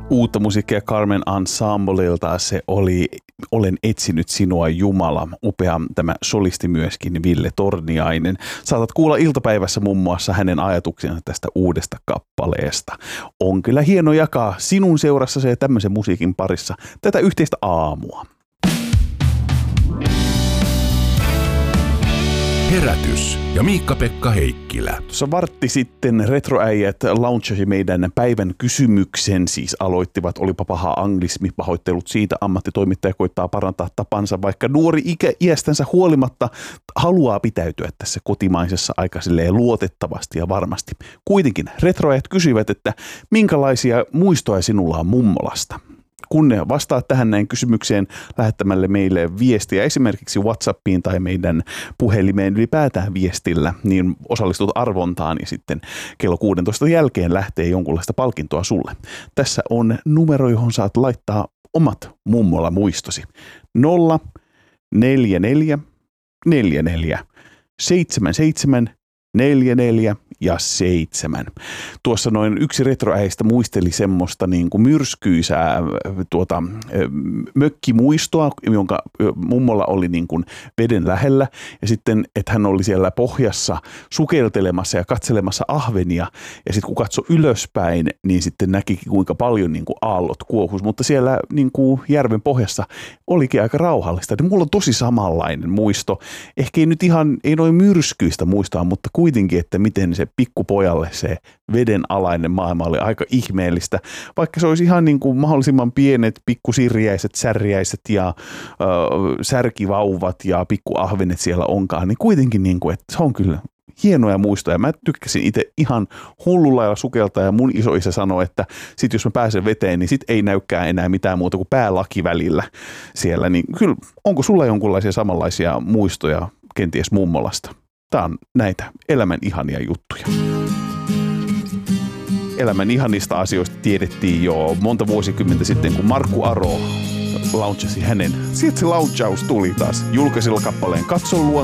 Uutta musiikkia Carmen Ensemblelta, se oli Olen etsinyt sinua Jumala, upea tämä solisti myöskin Ville Torniainen. Saatat kuulla iltapäivässä muun muassa hänen ajatuksensa tästä uudesta kappaleesta. On kyllä hieno jakaa sinun seurassasi ja tämmöisen musiikin parissa tätä yhteistä aamua. Herätys ja Miikka-Pekka Heikkilä. Tuossa vartti sitten retroäijät launchasi meidän päivän kysymyksen, siis aloittivat, olipa paha anglismi, pahoittelut siitä, ammattitoimittaja koittaa parantaa tapansa, vaikka nuori iästänsä huolimatta haluaa pitäytyä tässä kotimaisessa aika silleen luotettavasti ja varmasti. Kuitenkin retroäijät kysyivät, että minkälaisia muistoja sinulla on mummolasta? Kun ne vastaat tähän näin kysymykseen lähettämälle meille viestiä esimerkiksi WhatsAppiin tai meidän puhelimeen ylipäätään viestillä, niin osallistut arvontaan ja sitten kello 16 jälkeen lähtee jonkunlaista palkintoa sulle. Tässä on numero, johon saat laittaa omat mummola muistosi. 0 44 44 77 44 ja 7. Tuossa noin yksi retroäistä muisteli semmoista niin kuin myrskyisää mökkimuistoa, jonka mummolla oli niin kuin veden lähellä. Ja sitten, että hän oli siellä pohjassa sukeltelemassa ja katselemassa ahvenia. Ja sitten kun katsoi ylöspäin, niin sitten näki kuinka paljon niin kuin aallot kuohus. Mutta siellä niin kuin järven pohjassa olikin aika rauhallista. Ja mulla on tosi samanlainen muisto. Ehkä ei nyt ihan, ei noin myrskyistä muistaa, mutta kuitenkin, että miten se pikkupojalle se vedenalainen maailma oli aika ihmeellistä. Vaikka se olisi ihan niin kuin mahdollisimman pienet pikkusirjäiset, särjäiset ja särkivauvat ja pikkuahvenet siellä onkaan, niin kuitenkin niin kuin, että se on kyllä hienoja muistoja. Mä tykkäsin itse ihan hullulla lailla sukeltaa ja mun isoisä sanoi, että sit jos mä pääsen veteen, niin sit ei näykään enää mitään muuta kuin päälaki välillä siellä. Niin kyllä, onko sulla jonkunlaisia samanlaisia muistoja kenties mummolasta? Tämä on näitä elämän ihania juttuja. Elämän ihanista asioista tiedettiin jo monta vuosikymmentä sitten, kun Markku Aro launchasi hänen. Sieltä se launchaus tuli taas julkaisilla kappaleen Katso luontoa.